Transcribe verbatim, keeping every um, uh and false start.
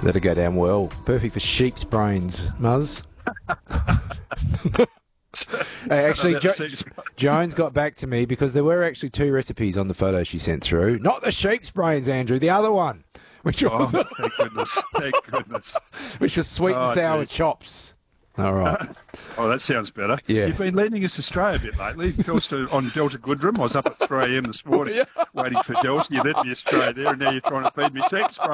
That'll go down well. Perfect for sheep's brains, Muzz. Hey, actually, jo- Jones got back to me because there were actually two recipes on the photo she sent through. Not the sheep's brains, Andrew, the other one, which was oh, thank goodness, thank goodness, which was sweet and oh, sour geez. chops. All right. Oh, that sounds better. Yes. You've been leading us astray a bit lately. Delta, on Delta Goodrum, I was up at three a.m. this morning Yeah. waiting for Delta. You led me astray there, and now you're trying to feed me sex.